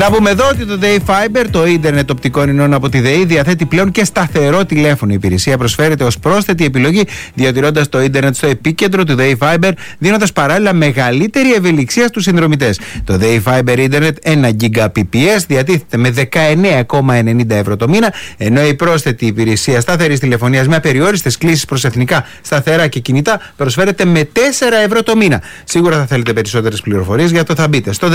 Να πούμε εδώ ότι το Day Fiber, το ίντερνετ οπτικών ινών από τη ΔΕΗ, διαθέτει πλέον και σταθερό τηλέφωνο. Η υπηρεσία προσφέρεται ως πρόσθετη επιλογή, διατηρώντας το ίντερνετ στο επίκεντρο του Day Fiber, δίνοντας παράλληλα μεγαλύτερη ευελιξία στους συνδρομητές. Το Day Fiber ίντερνετ 1 Gbps διατίθεται με 19,90 ευρώ το μήνα, ενώ η πρόσθετη υπηρεσία σταθερής τηλεφωνίας με απεριόριστες κλήσεις προς εθνικά, σταθερά και κινητά προσφέρεται με 4 ευρώ το μήνα. Σίγουρα θα θέλετε περισσότερες πληροφορίες, γι' αυτό θα μπείτε στο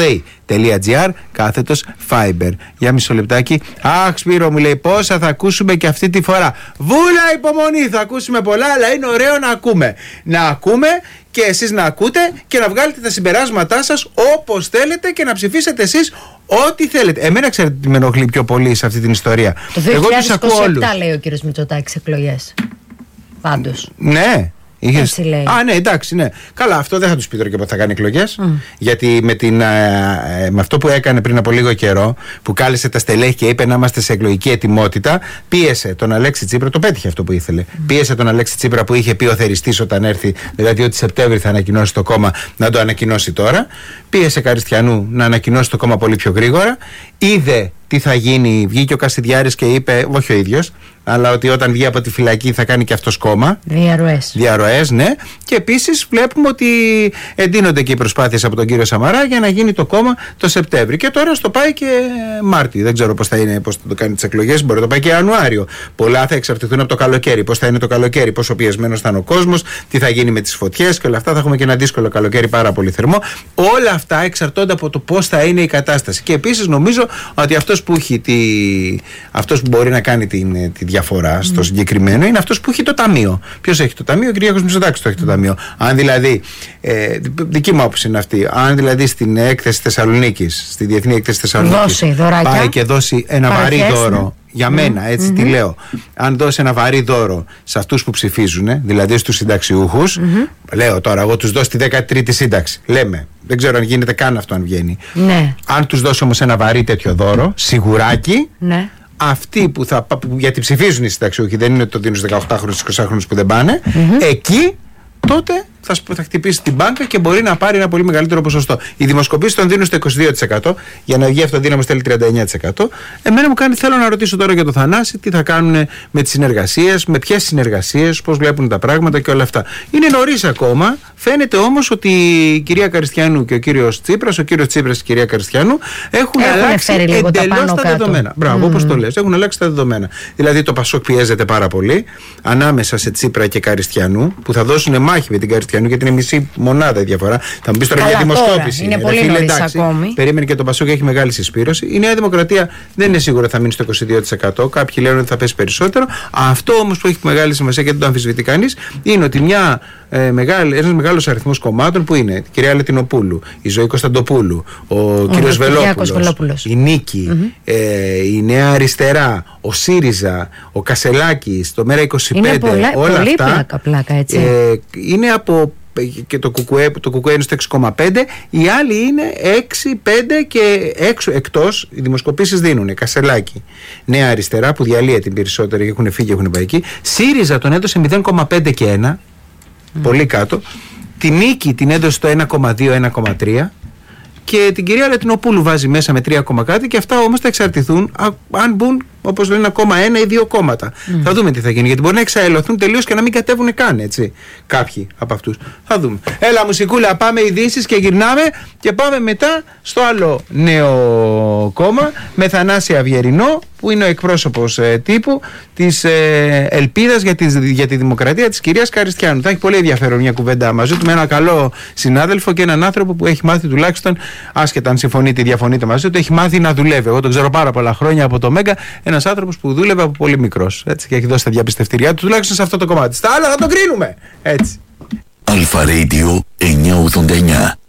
dei.gr/fiber. Για μισό λεπτάκι. Αχ, Σπύρο μου, λέει, πόσα θα ακούσουμε και αυτή τη φορά. Βούλα υπομονή, θα ακούσουμε πολλά, αλλά είναι ωραίο να ακούμε. Να ακούμε και εσείς να ακούτε και να βγάλετε τα συμπεράσματά σας όπως θέλετε και να ψηφίσετε εσείς ό,τι θέλετε. Εμένα ξέρετε τι με ενοχλεί πιο πολύ σε αυτή την ιστορία. Το 2027 λέει ο κύριος Μητσοτάκης εκλογές. Πάντως. Ναι. Έτσι λέει. Α, ναι, εντάξει, ναι. Καλά, αυτό δεν θα τους πει τώρα και πότε θα κάνει εκλογές. Γιατί με αυτό που έκανε πριν από λίγο καιρό, που κάλεσε τα στελέχη και είπε να είμαστε σε εκλογική ετοιμότητα, πίεσε τον Αλέξη Τσίπρα, το πέτυχε αυτό που ήθελε. Πίεσε τον Αλέξη Τσίπρα που είχε πει ο Θεριστής όταν έρθει, δηλαδή ότι Σεπτέμβρη θα ανακοινώσει το κόμμα, να το ανακοινώσει τώρα. Πίεσε Καριστιανού να ανακοινώσει το κόμμα πολύ πιο γρήγορα. Είδε τι θα γίνει, βγήκε ο Κασιδιάρης και είπε, όχι ο ίδιος, αλλά ότι όταν βγει από τη φυλακή θα κάνει και αυτός κόμμα. Διαρροές, ναι. Και επίσης βλέπουμε ότι εντείνονται και οι προσπάθειες από τον κύριο Σαμαρά για να γίνει το κόμμα το Σεπτέμβρη. Και τώρα στο πάει και Μάρτι. Δεν ξέρω πώς θα είναι, πώς θα το κάνει τις εκλογές. Μπορεί να το πάει και Ιανουάριο. Πολλά θα εξαρτηθούν από το καλοκαίρι. Πώς θα είναι το καλοκαίρι, πόσο πιεσμένος θα είναι ο κόσμος, τι θα γίνει με τις φωτιές και όλα αυτά. Θα έχουμε και ένα δύσκολο καλοκαίρι, πάρα πολύ θερμό. Όλα αυτά εξαρτώνται από το πώς θα είναι η κατάσταση. Και επίσης νομίζω ότι αυτός που μπορεί να κάνει τη διαφορά στο συγκεκριμένο είναι αυτός που έχει το ταμείο. Ποιος έχει το ταμείο? Ο Κυριάκος Μητσοτάκης το έχει το ταμείο. Αν δηλαδή, δική μου άποψη είναι αυτή, αν δηλαδή στην έκθεση Θεσσαλονίκης, στη Διεθνή Έκθεση Θεσσαλονίκης, πάει και δώσει ένα βαρύ δώρο. Για μένα, έτσι τι λέω. Αν δώσει ένα βαρύ δώρο σε αυτούς που ψηφίζουν, δηλαδή στους συνταξιούχους, λέω τώρα, εγώ τους δώσω τη 13η σύνταξη. Λέμε. Δεν ξέρω αν γίνεται καν αυτό, αν βγαίνει. Ναι. Αν τους δώσει όμως ένα βαρύ τέτοιο δώρο, σιγουράκι, ναι, αυτοί που γιατί ψηφίζουν οι συνταξιούχοι, δεν είναι ότι το δίνουν στους 18χρονους, στους 20χρονους που δεν πάνε, εκεί τότε θα χτυπήσει την μπάνκα και μπορεί να πάρει ένα πολύ μεγαλύτερο ποσοστό. Οι δημοσκοπήσεις τον δίνουν στο 22%, για να βγει αυτοδύναμος θέλει 39%. Εμένα μου κάνει, θέλω να ρωτήσω τώρα για το Θανάση, τι θα κάνουν με τις συνεργασίες, με ποιες συνεργασίες, πώς βλέπουν τα πράγματα και όλα αυτά. Είναι νωρίς ακόμα. Φαίνεται όμως ότι η κυρία Καριστιανού και ο κύριος Τσίπρας, ο κύριος Τσίπρας και η κυρία Καριστιανού έχουν αλλάξει εντελώς τα δεδομένα. Μπράβο, όπως το λες, έχουν αλλάξει τα δεδομένα. Δηλαδή το Πασόκ πιέζεται πάρα πολύ ανάμεσα σε Τσίπρα και Καριστιανού, που θα δώσουν μάχη με την Καριστιανού, γιατί είναι μισή μονάδα η διαφορά. Θα μου πεις τώρα για δημοσκόπηση. Είναι πολύ νωρίς ακόμη. Περίμενε και το Πασόκ έχει μεγάλη συσπήρωση. Η Νέα Δημοκρατία δεν είναι σίγουρα θα μείνει στο 22%. Κάποιοι λένε ότι θα πέσει περισσότερο. Αυτό όμως που έχει μεγάλη σημασία και δεν το αμφισβητεί κανείς είναι ότι ένας μεγάλος αριθμός κομμάτων που είναι η κυρία Λετινοπούλου, η Ζωή Κωνσταντοπούλου, ο κύριος Βελόπουλος, η Νίκη, η Νέα Αριστερά, ο ΣΥΡΙΖΑ, ο Κασελάκης, το Μέρα 25, όλα πολύ αυτά πλάκα, έτσι. Είναι από, και το κουκουέ είναι στο 6,5, οι άλλοι είναι 6-5 και εκτός οι δημοσκοπήσεις δίνουν Κασελάκη, Νέα Αριστερά που διαλύεται την περισσότερη και έχουν φύγει, έχουν πάει εκεί. ΣΥΡΙΖΑ τον έδωσε 0,5 και 1, πολύ κάτω. Τη Νίκη την έδωσε στο 1,2-1,3 και την κυρία Λετινοπούλου βάζει μέσα με 3, κάτι, και αυτά όμως θα εξαρτηθούν αν μπουν, όπως λένε, ακόμα 1 ή 2 κόμματα. Θα δούμε τι θα γίνει, γιατί μπορεί να εξαελωθούν τελείως και να μην κατέβουν καν, έτσι, κάποιοι από αυτούς. Θα δούμε. Έλα μουσικούλα, πάμε ειδήσεις και γυρνάμε και πάμε μετά στο άλλο νέο κόμμα με Θανάση Αυγερινό, που είναι ο εκπρόσωπος τύπου της Ελπίδας για τη Δημοκρατία της κυρίας Καριστιανού. Θα έχει πολύ ενδιαφέρον μια κουβέντα μαζί του με έναν καλό συνάδελφο και έναν άνθρωπο που έχει μάθει, τουλάχιστον, άσχετα αν συμφωνείτε ή διαφωνείτε μαζί του, έχει μάθει να δουλεύει. Εγώ τον ξέρω πάρα πολλά χρόνια από το Μέγκα. Ένας άνθρωπος που δούλευε από πολύ μικρός, έτσι, και έχει δώσει τα διαπιστευτήριά του, τουλάχιστον σε αυτό το κομμάτι. Στα άλλα θα το κρίνουμε. Έτσι. Αλφα Radio 989.